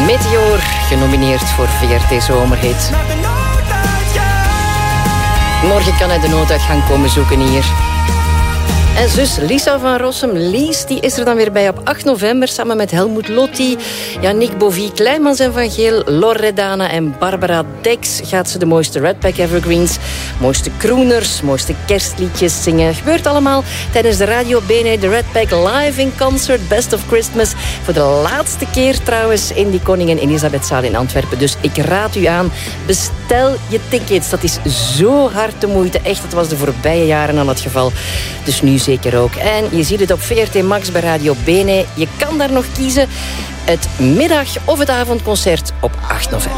Meteor, genomineerd voor VRT Zomerhit. Morgen kan hij de nooduitgang komen zoeken hier. En zus Lisa van Rossum, Lies, die is er dan weer bij op 8 november... samen met Helmoet Lotti, Yannick Bovie, Kleinmans en Van Geel... Loredana en Barbara Dex gaat ze de mooiste Redpack Evergreens... mooiste crooners, mooiste kerstliedjes zingen. Gebeurt allemaal tijdens de Radio BNE, de Redpack Live in Concert... Best of Christmas. Voor de laatste keer trouwens in die Koningin Elisabethzaal in Antwerpen. Dus ik raad u aan, bestel je tickets. Dat is zo hard de moeite. Echt, dat was de voorbije jaren al het geval. Dus nu zeker ook. En je ziet het op VRT Max bij Radio BNE. Je kan daar nog kiezen het middag- of het avondconcert op 8 november.